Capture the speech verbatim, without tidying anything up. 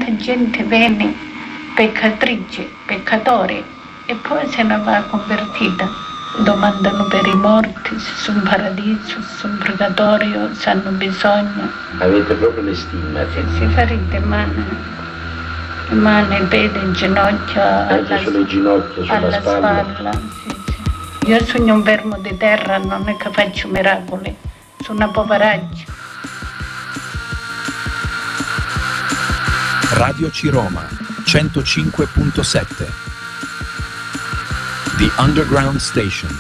tanta gente viene, peccatrice, peccatore, e poi se ne va convertita. Domandano per i morti, se sono in paradiso, se sono in purgatorio, se hanno bisogno. Avete proprio le stime? Se si ferite mani, mani, piedi, ginocchia, anche alla, sulle ginocchia, sulla alla spalla. spalla sì, sì. Io sono un vermo di terra, non è che faccio miracoli, sono una poveraccia. Radio C-Roma centocinque punto sette The Underground Station.